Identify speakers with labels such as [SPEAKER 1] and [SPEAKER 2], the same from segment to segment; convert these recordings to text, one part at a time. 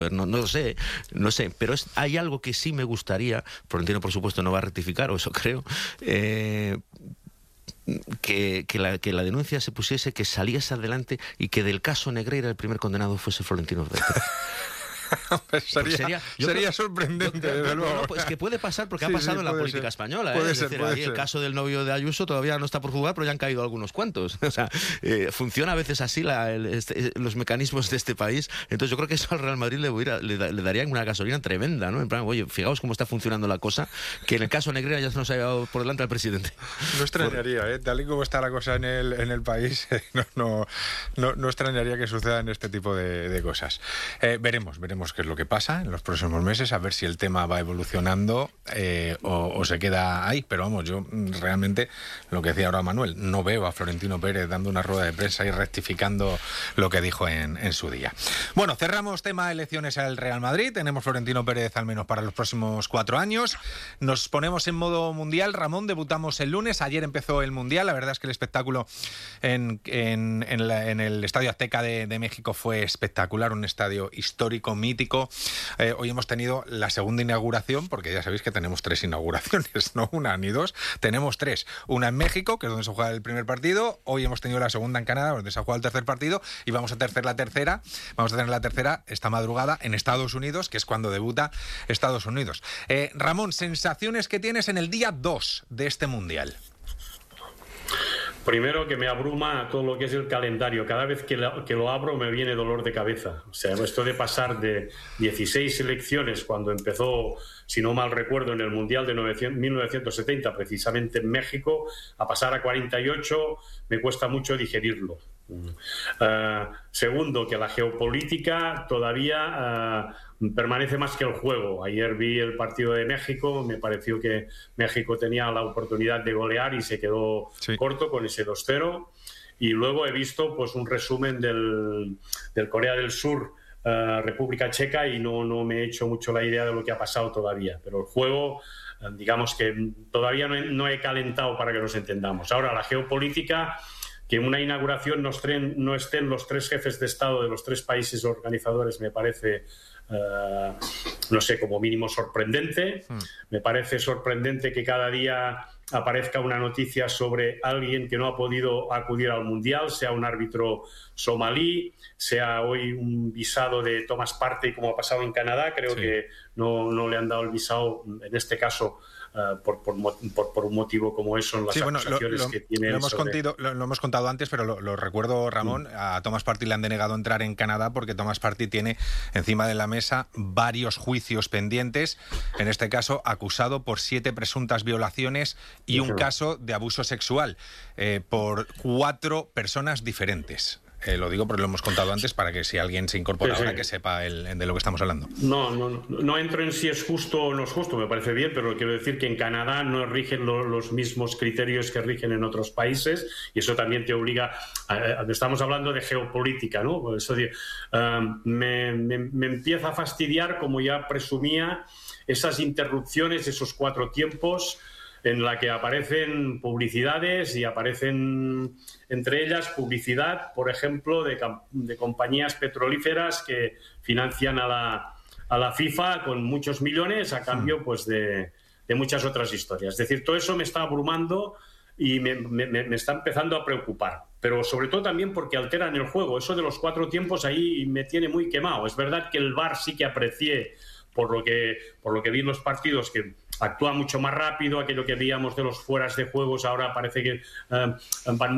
[SPEAKER 1] No lo sé, pero hay algo que sí me gustaría. Florentino, por supuesto, no va a rectificar, o eso creo, que la denuncia se pusiese, que saliese adelante y que del caso Negreira el primer condenado fuese Florentino Pérez.
[SPEAKER 2] sería sorprendente, desde luego.
[SPEAKER 1] Pues que puede pasar, porque ha pasado en la política española.
[SPEAKER 2] Puede ser.
[SPEAKER 1] El caso del novio de Ayuso todavía no está por juzgar, pero ya han caído algunos cuantos. O sea, funciona a veces así los mecanismos de este país. Entonces yo creo que eso al Real Madrid le daría una gasolina tremenda, ¿no? En plan, oye, fijaos cómo está funcionando la cosa, que en el caso Negreira ya se nos ha llevado por delante al presidente.
[SPEAKER 2] No extrañaría, tal y como está la cosa en el país, no extrañaría que sucedan este tipo de cosas. Veremos qué es lo que pasa en los próximos meses, a ver si el tema va evolucionando o se queda ahí. Pero vamos, yo realmente, lo que decía ahora Manuel, no veo a Florentino Pérez dando una rueda de prensa y rectificando lo que dijo en su día. Bueno, cerramos tema elecciones al Real Madrid. Tenemos Florentino Pérez al menos para los próximos 4 años. Nos ponemos en modo mundial. Ramón, debutamos el lunes. Ayer empezó el mundial. La verdad es que el espectáculo en el Estadio Azteca de México fue espectacular, un estadio histórico, mítico. Hoy hemos tenido la segunda inauguración, porque ya sabéis que tenemos 3 inauguraciones, no una ni 2, tenemos 3. Una en México, que es donde se juega el primer partido. Hoy hemos tenido la segunda en Canadá, donde se ha jugado el tercer partido, y vamos a tener la tercera esta madrugada en Estados Unidos, que es cuando debuta Estados Unidos. Ramón, sensaciones que tienes en el día 2 de este mundial.
[SPEAKER 3] Primero, que me abruma todo lo que es el calendario. Cada vez que lo abro me viene dolor de cabeza. O sea, esto de pasar de 16 selecciones cuando empezó, si no mal recuerdo, en el Mundial de 1970, precisamente en México, a pasar a 48, me cuesta mucho digerirlo. Segundo, que la geopolítica todavía permanece más que el juego. Ayer vi el partido de México, me pareció que México tenía la oportunidad de golear y se quedó corto con ese 2-0. Y luego he visto pues un resumen del Corea del Sur, República Checa, y no me he hecho mucho la idea de lo que ha pasado todavía. Pero el juego, digamos que todavía no he calentado, para que nos entendamos. Ahora, la geopolítica, que en una inauguración no estén los 3 jefes de Estado de los 3 países organizadores, me parece, no sé, como mínimo sorprendente. Me parece sorprendente que cada día aparezca una noticia sobre alguien que no ha podido acudir al Mundial, sea un árbitro somalí, sea hoy un visado de Thomas Partey, como ha pasado en Canadá. Creo que no le han dado el visado, en este caso, por un motivo como eso, en las acusaciones que tiene.
[SPEAKER 2] Lo hemos contado antes, pero lo recuerdo, Ramón. A Thomas Partey le han denegado entrar en Canadá porque Thomas Partey tiene encima de la mesa varios juicios pendientes, en este caso acusado por 7 presuntas violaciones y un caso de abuso sexual por 4 personas diferentes. Lo digo porque lo hemos contado antes, para que si alguien se incorpora ahora, que sepa de lo que estamos hablando.
[SPEAKER 3] No entro en si es justo o no es justo, me parece bien, pero quiero decir que en Canadá no rigen los mismos criterios que rigen en otros países, y eso también te obliga estamos hablando de geopolítica, ¿no? Por eso me empieza a fastidiar, como ya presumía, esas interrupciones, esos 4 tiempos en la que aparecen publicidades, y aparecen entre ellas publicidad, por ejemplo, de compañías petrolíferas que financian a la FIFA con muchos millones a cambio pues de muchas otras historias. Es decir, todo eso me está abrumando y me está empezando a preocupar. Pero sobre todo también porque alteran el juego. Eso de los 4 tiempos ahí me tiene muy quemado. Es verdad que el VAR sí que aprecié, por lo que vi en los partidos, que actúa mucho más rápido. Aquello que veíamos de los fueras de juegos ahora parece que van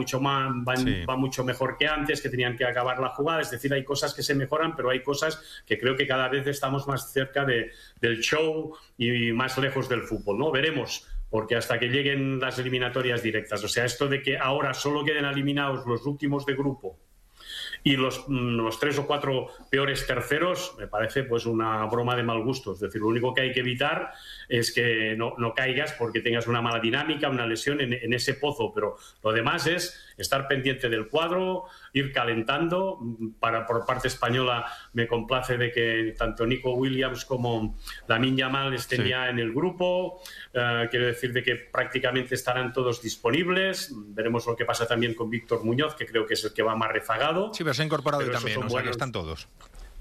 [SPEAKER 3] mucho mejor que antes, que tenían que acabar la jugada. Es decir, hay cosas que se mejoran, pero hay cosas que creo que cada vez estamos más cerca del show y más lejos del fútbol, ¿no? Veremos, porque hasta que lleguen las eliminatorias directas, o sea, esto de que ahora solo queden eliminados los últimos de grupo y los 3 o 4 peores terceros, me parece pues una broma de mal gusto. Es decir, lo único que hay que evitar es que no caigas porque tengas una mala dinámica, una lesión en ese pozo, pero lo demás es estar pendiente del cuadro, ir calentando. Por parte española me complace de que tanto Nico Williams como Lamine Yamal estén ya en el grupo. Quiero decir de que prácticamente estarán todos disponibles. Veremos lo que pasa también con Víctor Muñoz, que creo que es el que va más rezagado.
[SPEAKER 2] Sí, pero se ha incorporado hoy también, o sea que están todos.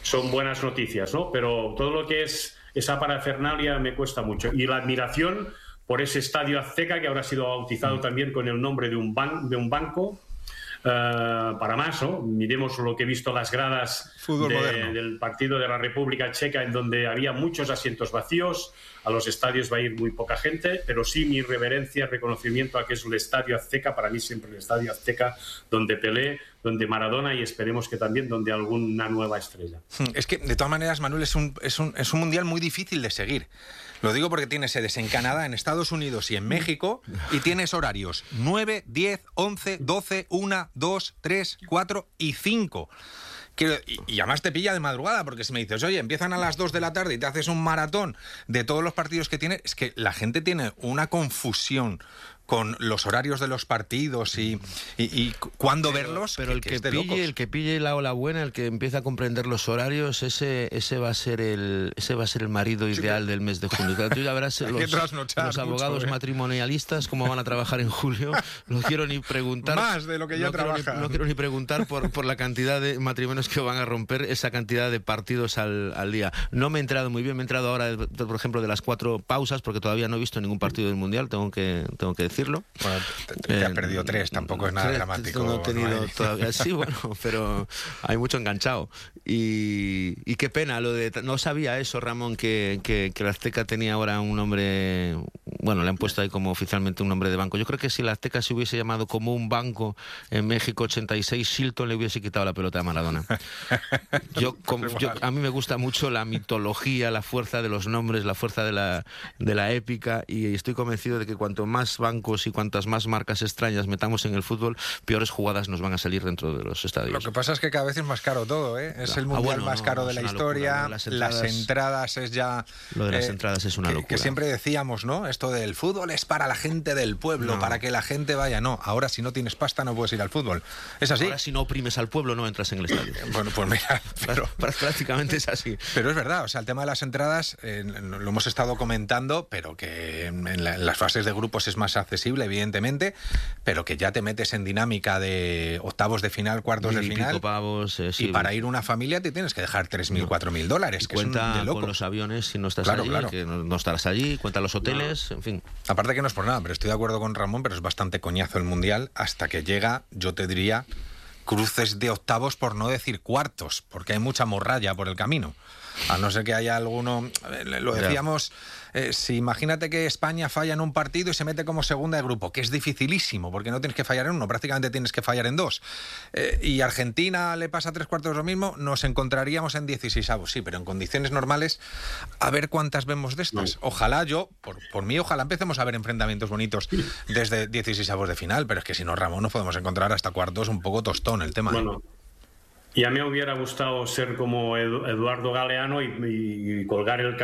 [SPEAKER 3] son buenas noticias, ¿no? Pero todo lo que es esa parafernalia me cuesta mucho. Y la admiración por ese Estadio Azteca, que ahora ha sido bautizado también con el nombre de un banco, para más, ¿no? Miremos lo que he visto las gradas del partido de la República Checa, en donde había muchos asientos vacíos. A los estadios va a ir muy poca gente, pero sí mi reverencia, reconocimiento a que es el Estadio Azteca, para mí siempre el Estadio Azteca, donde Pelé, donde Maradona y esperemos que también donde alguna nueva estrella.
[SPEAKER 2] Es que, de todas maneras, Manuel, es un mundial muy difícil de seguir. Lo digo porque tiene sedes en Canadá, en Estados Unidos y en México, y tienes horarios 9, 10, 11, 12, 1, 2, 3, 4 y 5. Y además te pilla de madrugada, porque si me dices, oye, empiezan a las 2 de la tarde y te haces un maratón de todos los partidos que tiene, es que la gente tiene una confusión con los horarios de los partidos y cuándo verlos.
[SPEAKER 1] Pero el que pille la ola buena, el que empieza a comprender los horarios, ese va a ser el marido ideal del mes de junio. Tú ya verás los abogados matrimonialistas cómo van a trabajar en julio. No quiero ni preguntar
[SPEAKER 2] más de lo que ya trabajan.
[SPEAKER 1] No quiero ni preguntar por la cantidad de matrimonios que van a romper esa cantidad de partidos al día. No me he enterado muy bien, me he enterado ahora, por ejemplo, de las 4 pausas, porque todavía no he visto ningún partido del Mundial, tengo que decirlo.
[SPEAKER 2] Bueno, te has perdido 3, tampoco es nada dramático.
[SPEAKER 1] No he tenido todavía. Sí, bueno, pero hay mucho enganchado. Y qué pena, no sabía eso, Ramón, que la Azteca tenía ahora un nombre, bueno, le han puesto ahí como oficialmente un nombre de banco. Yo creo que si la Azteca se hubiese llamado como un banco en México 86, Shilton le hubiese quitado la pelota a Maradona. A mí me gusta mucho la mitología, la fuerza de los nombres, la fuerza de la épica, y estoy convencido de que cuanto más bancos y cuantas más marcas extrañas metamos en el fútbol, peores jugadas nos van a salir dentro de los estadios.
[SPEAKER 2] Lo que pasa es que cada vez es más caro todo, ¿eh? Es el mundial más caro de la historia. Las entradas es ya...
[SPEAKER 1] Lo de las entradas es una locura.
[SPEAKER 2] Que siempre decíamos, ¿no? Esto del fútbol es para la gente del pueblo, para que la gente vaya. No, ahora si no tienes pasta no puedes ir al fútbol. ¿Es así?
[SPEAKER 1] Ahora si no oprimes al pueblo no entras en el estadio.
[SPEAKER 2] Bueno, pues mira...
[SPEAKER 1] prácticamente es así.
[SPEAKER 2] Pero es verdad, o sea, el tema de las entradas lo hemos estado comentando, pero que en las fases de grupos es más accesible, evidentemente, pero que ya te metes en dinámica de octavos de final, cuartos de final,
[SPEAKER 1] pavos, sí,
[SPEAKER 2] y para ir una familia te tienes que dejar $3.000, $4.000, que
[SPEAKER 1] cuenta
[SPEAKER 2] es de loco.
[SPEAKER 1] Con los aviones si no estás allí, que no estarás allí, cuenta los hoteles, en fin.
[SPEAKER 2] Aparte que no es por nada, pero estoy de acuerdo con Ramón, pero es bastante coñazo el Mundial hasta que llega, yo te diría, cruces de octavos, por no decir cuartos, porque hay mucha morralla por el camino. A no ser que haya alguno, lo decíamos, si imagínate que España falla en un partido y se mete como segunda de grupo, que es dificilísimo, porque no tienes que fallar en uno, prácticamente tienes que fallar en 2. Y Argentina le pasa 3/4 lo mismo, nos encontraríamos en 16avos, sí, pero en condiciones normales, a ver cuántas vemos de estas. Ojalá por mí, ojalá empecemos a ver enfrentamientos bonitos desde 16avos de final, pero es que si no, Ramón, nos podemos encontrar hasta cuartos un poco tostón el tema.
[SPEAKER 3] Bueno. Ya me hubiera gustado ser como Eduardo Galeano y colgar el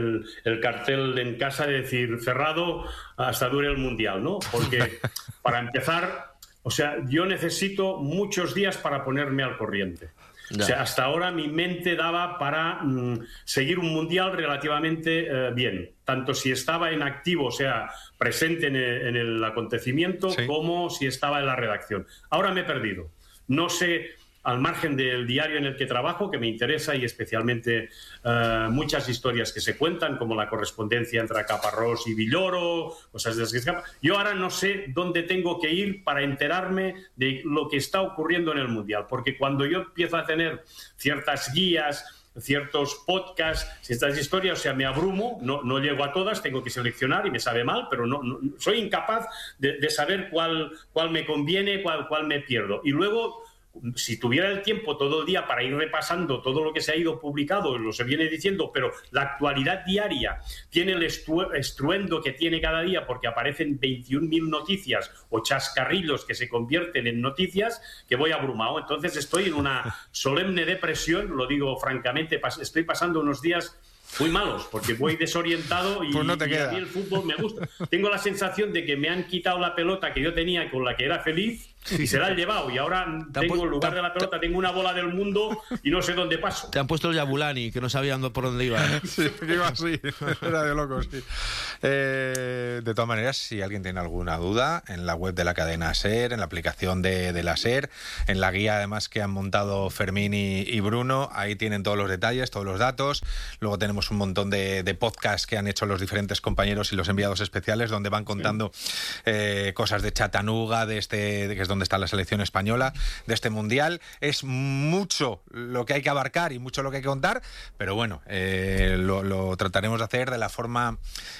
[SPEAKER 3] cartel en casa de decir cerrado hasta dure el Mundial, ¿no? Porque para empezar, o sea, yo necesito muchos días para ponerme al corriente. O sea, hasta ahora mi mente daba para seguir un Mundial relativamente bien, tanto si estaba en activo, o sea, presente en el acontecimiento, sí, como si estaba en la redacción. Ahora me he perdido. No sé... al margen del diario en el que trabajo, que me interesa, y especialmente muchas historias que se cuentan, como la correspondencia entre Caparrós y Villoro, cosas de las que escapan. Yo ahora no sé dónde tengo que ir para enterarme de lo que está ocurriendo en el Mundial, porque cuando yo empiezo a tener ciertas guías, ciertos podcasts, ciertas historias, o sea, me abrumo, no llego a todas, tengo que seleccionar y me sabe mal, pero no soy incapaz de saber cuál me conviene, cuál me pierdo. Y luego... si tuviera el tiempo todo el día para ir repasando todo lo que se ha ido publicado, lo se viene diciendo, pero la actualidad diaria tiene el estruendo que tiene cada día porque aparecen 21.000 noticias o chascarrillos que se convierten en noticias, que voy abrumado. Entonces estoy en una solemne depresión, lo digo francamente, estoy pasando unos días muy malos, porque voy desorientado y,
[SPEAKER 2] pues no te queda.
[SPEAKER 3] Y a mí el fútbol me gusta. Tengo la sensación de que me han quitado la pelota que yo tenía, con la que era feliz, y se la han llevado. Y ahora tengo, en lugar de la pelota, tengo una bola del mundo y no sé dónde paso.
[SPEAKER 1] Te han puesto el Yabulani, que no sabían por dónde iba.
[SPEAKER 2] Sí, que iba así. Era de locos, sí. De todas maneras, si alguien tiene alguna duda, en la web de la cadena SER, en la aplicación de la SER, en la guía además que han montado Fermín y Bruno, ahí tienen todos los detalles, todos los datos. Luego tenemos un montón de podcasts que han hecho los diferentes compañeros y los enviados especiales, donde van contando cosas de Chattanooga, que es donde está la selección española, de este Mundial. Es mucho lo que hay que abarcar y mucho lo que hay que contar, pero bueno, lo trataremos de hacer de la forma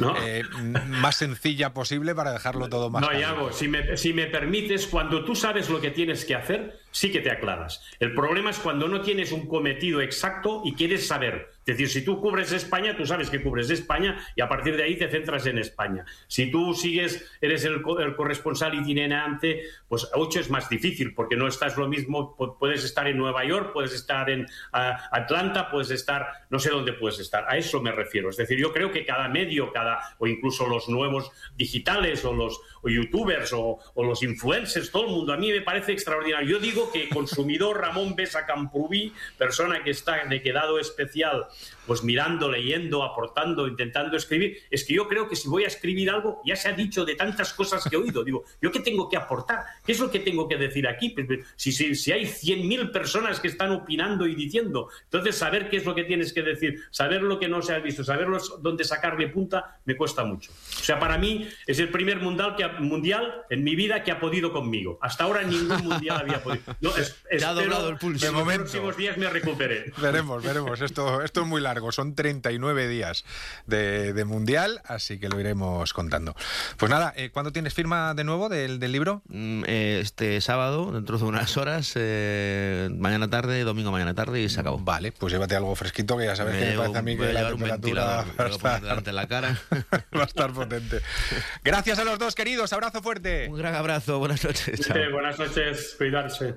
[SPEAKER 2] más sencilla posible para dejarlo todo más claro.
[SPEAKER 3] Iago, si me permites, cuando tú sabes lo que tienes que hacer, sí que te aclaras. El problema es cuando no tienes un cometido exacto y quieres saber. Es decir, si tú cubres España, tú sabes que cubres España y a partir de ahí te centras en España. Si tú eres el corresponsal itinerante, pues 8 es más difícil porque no estás lo mismo, puedes estar en Nueva York, puedes estar en Atlanta, puedes estar, no sé dónde puedes estar, a eso me refiero. Es decir, yo creo que cada medio, o incluso los nuevos digitales o youtubers o los influencers, todo el mundo, a mí me parece extraordinario. Yo digo que consumidor Ramón Besa Camprubí, persona que está de quedado especial, pues mirando, leyendo, aportando, intentando escribir, es que yo creo que si voy a escribir algo, ya se ha dicho de tantas cosas que he oído, digo, ¿yo qué tengo que aportar? ¿Qué es lo que tengo que decir aquí? Pues, si hay 100.000 personas que están opinando y diciendo, entonces saber qué es lo que tienes que decir, saber lo que no se ha visto, saber dónde sacarle punta, me cuesta mucho. O sea, para mí es el primer mundial en mi vida que ha podido conmigo. Hasta ahora ningún mundial había podido.
[SPEAKER 1] Te ha doblado el pulso.
[SPEAKER 2] De momento.
[SPEAKER 3] Los próximos días me recupere.
[SPEAKER 2] Veremos. Esto es muy largo. Son 39 días de mundial, así que lo iremos contando. Pues nada, ¿cuándo tienes firma de nuevo del libro?
[SPEAKER 1] Este sábado, dentro de unas horas, mañana tarde, domingo mañana tarde y se acabó.
[SPEAKER 2] Vale, pues llévate algo fresquito, que ya sabes que me parece a mí que la temperatura va a estar
[SPEAKER 1] delante de la cara.
[SPEAKER 2] Va a estar potente. Gracias a los dos, queridos. Abrazo fuerte.
[SPEAKER 1] Un gran abrazo. Buenas noches. Chao.
[SPEAKER 3] Buenas noches. Cuidarse.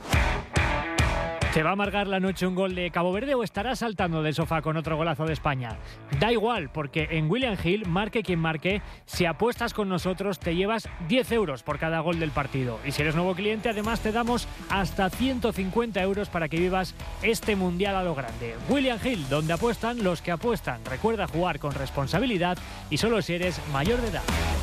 [SPEAKER 4] ¿Te va a amargar la noche un gol de Cabo Verde o estarás saltando del sofá con otro golazo de España? Da igual, porque en William Hill, marque quien marque, si apuestas con nosotros te llevas 10 euros por cada gol del partido. Y si eres nuevo cliente, además te damos hasta 150 euros para que vivas este Mundial a lo grande. William Hill, donde apuestan los que apuestan. Recuerda jugar con responsabilidad y solo si eres mayor de edad.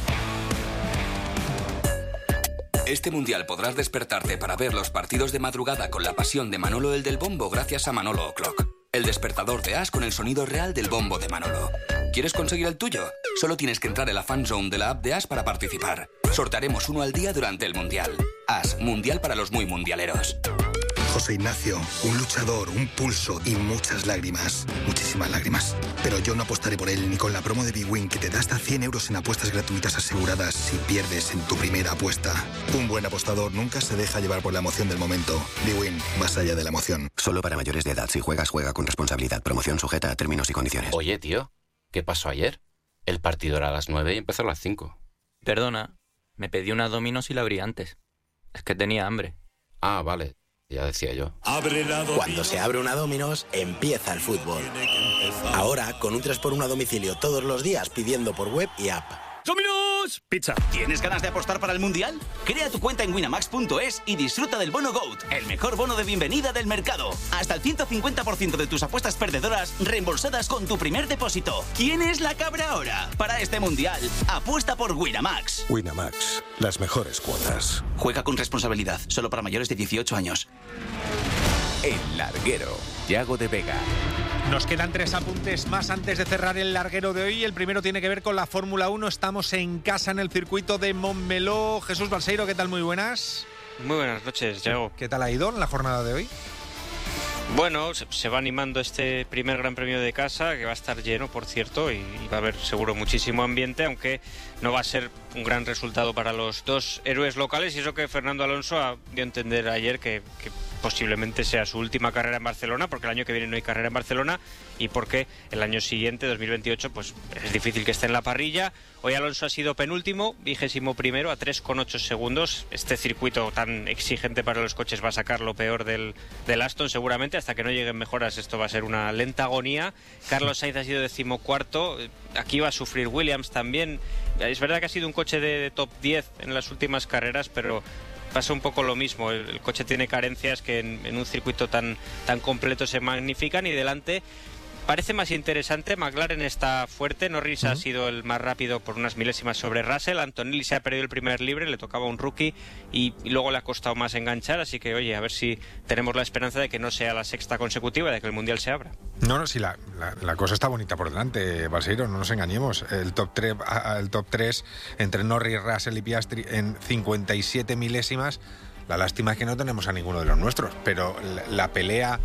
[SPEAKER 5] Este Mundial podrás despertarte para ver los partidos de madrugada con la pasión de Manolo el del Bombo gracias a Manolo O'Clock. El despertador de As con el sonido real del bombo de Manolo. ¿Quieres conseguir el tuyo? Solo tienes que entrar en la fan zone de la app de As para participar. Sortearemos uno al día durante el Mundial. As, Mundial para los muy mundialeros.
[SPEAKER 6] José Ignacio, un luchador, un pulso y muchas lágrimas. Muchísimas lágrimas. Pero yo no apostaré por él ni con la promo de bwin que te da hasta 100 euros en apuestas gratuitas aseguradas si pierdes en tu primera apuesta. Un buen apostador nunca se deja llevar por la emoción del momento. bwin, más allá de la emoción.
[SPEAKER 7] Solo para mayores de edad. Si juegas, juega con responsabilidad. Promoción sujeta a términos y condiciones.
[SPEAKER 8] Oye, tío, ¿qué pasó ayer? El partido era a las 9 y empezó a las 5.
[SPEAKER 9] Perdona, me pedí una Domino's y la abrí antes. Es que tenía hambre.
[SPEAKER 8] Ah, vale. Ya decía yo.
[SPEAKER 10] Cuando se abre una Domino's, empieza el fútbol. Ahora, con un 3x1 a domicilio todos los días pidiendo por web y app.
[SPEAKER 11] ¡Domino's! Pizza.
[SPEAKER 12] ¿Tienes ganas de apostar para el Mundial? Crea tu cuenta en Winamax.es y disfruta del bono GOAT, el mejor bono de bienvenida del mercado. Hasta el 150% de tus apuestas perdedoras reembolsadas con tu primer depósito. ¿Quién es la cabra ahora? Para este Mundial, apuesta por Winamax.
[SPEAKER 13] Winamax, las mejores cuotas.
[SPEAKER 12] Juega con responsabilidad, solo para mayores de 18 años.
[SPEAKER 14] El Larguero, Yago de Vega.
[SPEAKER 2] Nos quedan 3 apuntes más antes de cerrar el larguero de hoy. El primero tiene que ver con la Fórmula 1. Estamos en casa en el circuito de Montmeló. Jesús Balseiro, ¿qué tal? Muy buenas.
[SPEAKER 15] Muy buenas noches, Yago.
[SPEAKER 2] ¿Qué tal ha ido en la jornada de hoy?
[SPEAKER 15] Bueno, se va animando este primer Gran Premio de casa, que va a estar lleno, por cierto, y va a haber seguro muchísimo ambiente, aunque no va a ser un gran resultado para los dos héroes locales, y eso que Fernando Alonso dio a entender ayer que posiblemente sea su última carrera en Barcelona, porque el año que viene no hay carrera en Barcelona y porque el año siguiente, 2028, pues es difícil que esté en la parrilla. Hoy Alonso ha sido penúltimo, 21º, a 3,8 segundos. Este circuito tan exigente para los coches va a sacar lo peor del Aston seguramente. Hasta que no lleguen mejoras esto va a ser una lenta agonía. Carlos Sainz ha sido 14º, aquí va a sufrir Williams también. Es verdad que ha sido un coche de top 10 en las últimas carreras, pero pasa un poco lo mismo. El coche tiene carencias que en un circuito tan completo se magnifican, y delante parece más interesante. McLaren está fuerte, Norris ha sido el más rápido por unas milésimas sobre Russell, Antonelli se ha perdido el primer libre, le tocaba un rookie y luego le ha costado más enganchar, así que oye, a ver si tenemos la esperanza de que no sea la sexta consecutiva, de que el Mundial se abra.
[SPEAKER 2] No, sí, la cosa está bonita por delante, Balseiro, no nos engañemos. El top 3 entre Norris, Russell y Piastri en 57 milésimas. La lástima es que no tenemos a ninguno de los nuestros, pero la pelea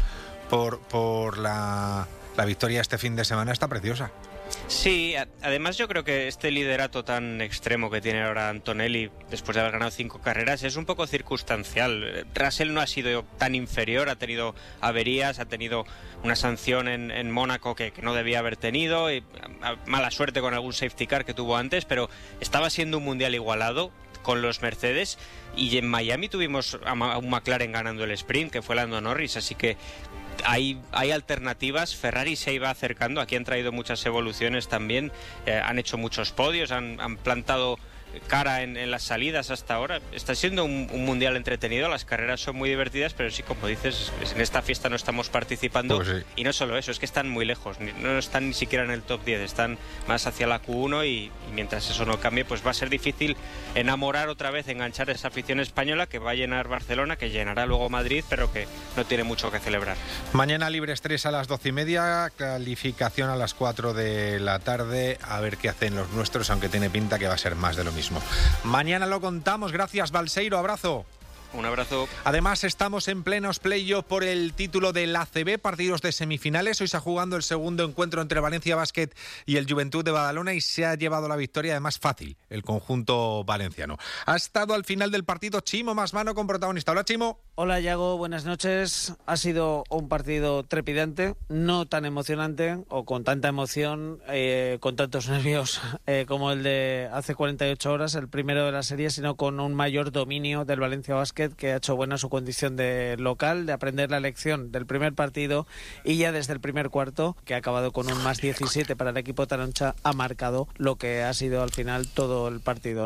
[SPEAKER 2] por la victoria este fin de semana está preciosa.
[SPEAKER 15] Sí, además yo creo que este liderato tan extremo que tiene ahora Antonelli después de haber ganado 5 carreras es un poco circunstancial. Russell no ha sido tan inferior, ha tenido averías, ha tenido una sanción en Mónaco que no debía haber tenido, y mala suerte con algún safety car que tuvo antes, pero estaba siendo un mundial igualado con los Mercedes, y en Miami tuvimos a un McLaren ganando el sprint, que fue Lando Norris, así que hay alternativas. Ferrari se iba acercando, aquí han traído muchas evoluciones también, han hecho muchos podios, han plantado cara en las salidas hasta ahora. Está siendo un mundial entretenido, las carreras son muy divertidas, pero sí, como dices, en esta fiesta no estamos participando, pues sí. Y no solo eso, es que están muy lejos, no están ni siquiera en el top 10, están más hacia la Q1 y mientras eso no cambie, pues va a ser difícil enamorar otra vez, enganchar esa afición española que va a llenar Barcelona, que llenará luego Madrid, pero que no tiene mucho que celebrar.
[SPEAKER 2] Mañana libres 3 a las 12:30, calificación a las 4 de la tarde, a ver qué hacen los nuestros, aunque tiene pinta que va a ser más de lo mismo. Mañana lo contamos. Gracias, Balseiro. Abrazo.
[SPEAKER 15] Un abrazo.
[SPEAKER 2] Además, estamos en plenos playoff por el título del ACB, partidos de semifinales. Hoy se ha jugado el segundo encuentro entre Valencia Basket y el Juventud de Badalona y se ha llevado la victoria, además fácil, el conjunto valenciano. Ha estado al final del partido Chimo Masmano con protagonista. Hola, Chimo.
[SPEAKER 16] Hola, Yago. Buenas noches. Ha sido un partido trepidante, no tan emocionante o con tanta emoción, con tantos nervios como el de hace 48 horas, el primero de la serie, sino con un mayor dominio del Valencia Basket, que ha hecho buena su condición de local, de aprender la lección del primer partido, y ya desde el primer cuarto, que ha acabado con un más 17 para el equipo taroncha, ha marcado lo que ha sido al final todo el partido.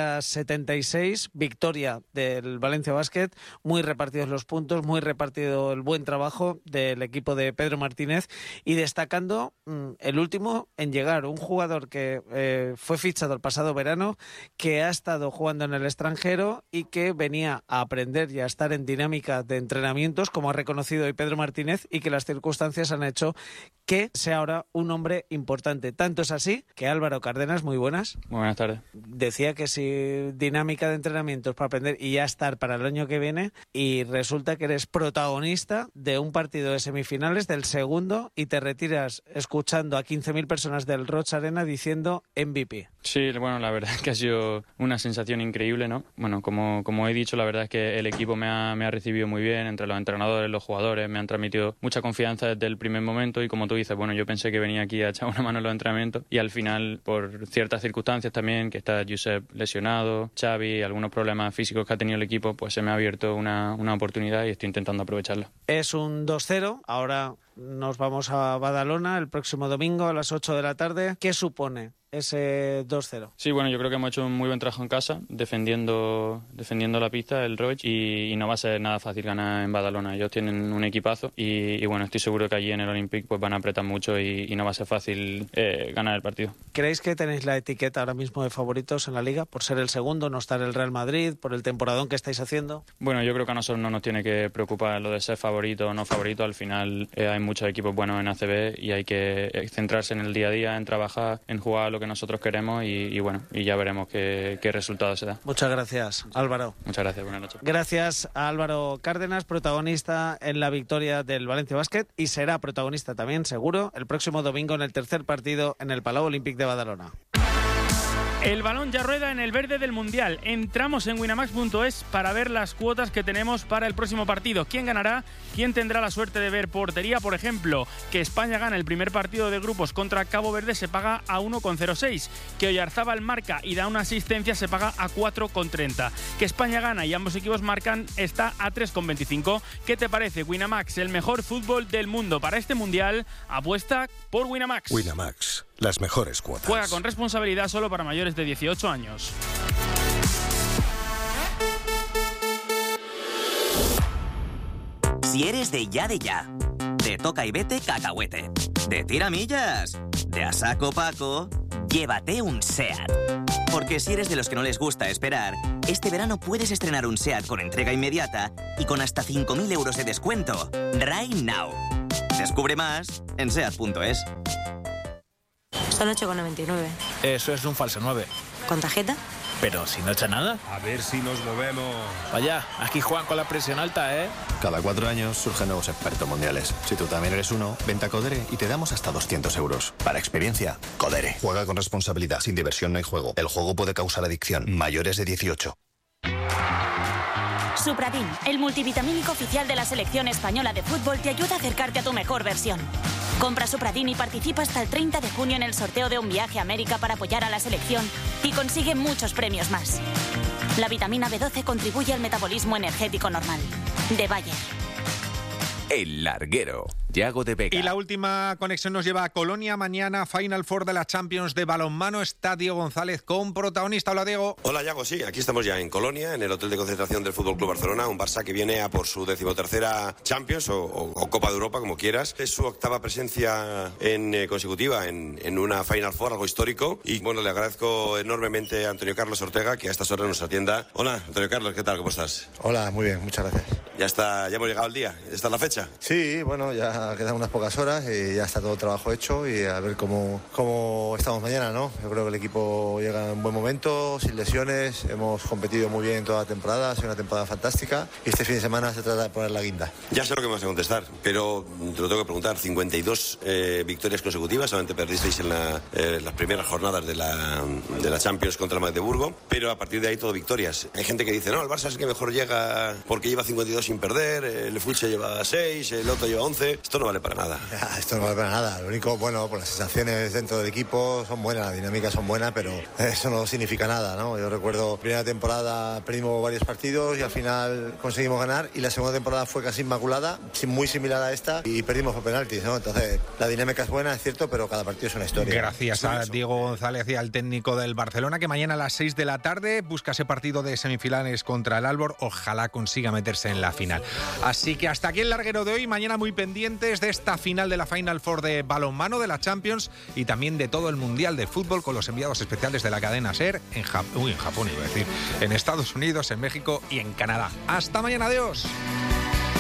[SPEAKER 16] 90-76, victoria del Valencia Basket, muy repartidos los puntos, muy repartido el buen trabajo del equipo de Pedro Martínez, y destacando el último en llegar, un jugador que fue fichado el pasado verano, que ha estado jugando en el extranjero y que venía a aprender y a estar en dinámica de entrenamientos, como ha reconocido hoy Pedro Martínez, y que las circunstancias han hecho que sea ahora un hombre importante. Tanto es así que Álvaro Cárdenas, muy buenas.
[SPEAKER 17] Muy buenas tardes.
[SPEAKER 16] Decía que si dinámica de entrenamientos para aprender y ya estar para el año que viene, y resulta que eres protagonista de un partido de semifinales, del segundo, y te retiras escuchando a 15.000 personas del Roig Arena diciendo MVP.
[SPEAKER 17] Sí, bueno, la verdad es que ha sido una sensación increíble, ¿no? Bueno, como he dicho, la verdad es que el equipo me ha recibido muy bien, entre los entrenadores, los jugadores, me han transmitido mucha confianza desde el primer momento, y como tú dices, bueno, yo pensé que venía aquí a echar una mano en los entrenamientos, y al final, por ciertas circunstancias también, que está Josep lesionado, Xavi, algunos problemas físicos que ha tenido el equipo, pues se me ha abierto una oportunidad y estoy intentando aprovecharla.
[SPEAKER 16] Es un 2-0, ahora nos vamos a Badalona el próximo domingo a las 8 de la tarde. ¿Qué supone ese 2-0?
[SPEAKER 17] Sí, bueno, yo creo que hemos hecho un muy buen trabajo en casa, defendiendo la pista, el Roig, y no va a ser nada fácil ganar en Badalona. Ellos tienen un equipazo y bueno, estoy seguro que allí en el Olympic pues van a apretar mucho y no va a ser fácil ganar el partido.
[SPEAKER 16] ¿Creéis que tenéis la etiqueta ahora mismo de favoritos en la Liga por ser el segundo, no estar el Real Madrid, por el temporadón que estáis haciendo?
[SPEAKER 17] Bueno, yo creo que a nosotros no nos tiene que preocupar lo de ser favorito o no favorito. Al final hay muchos equipos buenos en ACB y hay que centrarse en el día a día, en trabajar, en jugar lo que nosotros queremos y bueno, y ya veremos qué resultado se da.
[SPEAKER 16] Muchas gracias, Álvaro.
[SPEAKER 17] Muchas gracias, buenas noches.
[SPEAKER 16] Gracias a Álvaro Cárdenas, protagonista en la victoria del Valencia Basket, y será protagonista también, seguro, el próximo domingo en el tercer partido en el Palau Olímpic de Badalona.
[SPEAKER 18] El balón ya rueda en el verde del Mundial. Entramos en winamax.es para ver las cuotas que tenemos para el próximo partido. ¿Quién ganará? ¿Quién tendrá la suerte de ver portería? Por ejemplo, que España gane el primer partido de grupos contra Cabo Verde se paga a 1,06. Que Oyarzábal marca y da una asistencia se paga a 4,30. Que España gana y ambos equipos marcan está a 3,25. ¿Qué te parece? Winamax, el mejor fútbol del mundo para este Mundial. Apuesta por Winamax.
[SPEAKER 13] Winamax, las mejores cuotas.
[SPEAKER 18] Juega con responsabilidad, solo para mayores de 18 años.
[SPEAKER 19] Si eres de ya, de toca y vete cacahuete, de tiramillas, de a saco Paco, llévate un SEAT. Porque si eres de los que no les gusta esperar, este verano puedes estrenar un SEAT con entrega inmediata y con hasta 5.000 euros de descuento. Right now. Descubre más en SEAT.es.
[SPEAKER 20] Son 8,99.
[SPEAKER 21] Eso es un falso 9.
[SPEAKER 20] ¿Con tarjeta?
[SPEAKER 21] Pero si no echa nada.
[SPEAKER 22] A ver si nos movemos.
[SPEAKER 21] Vaya, aquí juegan con la presión alta, ¿eh?
[SPEAKER 23] Cada 4 años surgen nuevos expertos mundiales. Si tú también eres uno, vente a Codere y te damos hasta 200 euros. Para experiencia, Codere. Juega con responsabilidad. Sin diversión no hay juego. El juego puede causar adicción. Mayores de 18.
[SPEAKER 24] Supradin, el multivitamínico oficial de la selección española de fútbol, te ayuda a acercarte a tu mejor versión. Compra Supradin y participa hasta el 30 de junio en el sorteo de un viaje a América para apoyar a la selección y consigue muchos premios más. La vitamina B12 contribuye al metabolismo energético normal. De Bayer.
[SPEAKER 14] El Larguero. Yago de Vega.
[SPEAKER 2] Y la última conexión nos lleva a Colonia. Mañana, Final Four de la Champions de balonmano. Está Diego González con protagonista. Hola, Diego.
[SPEAKER 25] Hola, Yago. Sí, aquí estamos ya en Colonia, en el hotel de concentración del Fútbol Club Barcelona. Un Barça que viene a por su 13ª Champions o Copa de Europa, como quieras. Es su 8ª presencia consecutiva en una Final Four, algo histórico. Y bueno, le agradezco enormemente a Antonio Carlos Ortega, que a estas horas nos atienda. Hola, Antonio Carlos, ¿qué tal? ¿Cómo estás?
[SPEAKER 26] Hola, muy bien, muchas gracias.
[SPEAKER 25] Ya hemos llegado al día. ¿Está la fecha?
[SPEAKER 26] Sí, bueno, ya quedan unas pocas horas y ya está todo el trabajo hecho y a ver cómo estamos mañana, ¿no? Yo creo que el equipo llega en buen momento, sin lesiones, hemos competido muy bien toda la temporada, ha sido una temporada fantástica y este fin de semana se trata de poner la guinda.
[SPEAKER 25] Ya sé lo que me vas a contestar, pero te lo tengo que preguntar. 52 victorias consecutivas, solamente perdisteis en las primeras jornadas de la Champions contra el Magdeburgo, pero a partir de ahí todo victorias. Hay gente que dice, no, el Barça es que mejor llega porque lleva 52 sin perder, el Fulche lleva 6, el Otto lleva 11. Esto no vale para nada.
[SPEAKER 26] Esto no vale para nada. Lo único, bueno, pues las sensaciones dentro del equipo son buenas, las dinámicas son buenas, pero eso no significa nada, ¿no? Yo recuerdo, primera temporada perdimos varios partidos y al final conseguimos ganar y la segunda temporada fue casi inmaculada, muy similar a esta y perdimos por penaltis, ¿no? Entonces, la dinámica es buena, es cierto, pero cada partido es una historia.
[SPEAKER 2] Gracias a Diego González y al técnico del Barcelona, que mañana a las 6 de la tarde busca ese partido de semifinales contra el Aalborg. Ojalá consiga meterse en la final. Así que hasta aquí el larguero de hoy. Mañana muy pendientes de esta final de la Final Four de balonmano de la Champions y también de todo el Mundial de Fútbol con los enviados especiales de la cadena SER en Japón, iba a decir, en Estados Unidos, en México y en Canadá. Hasta mañana, adiós.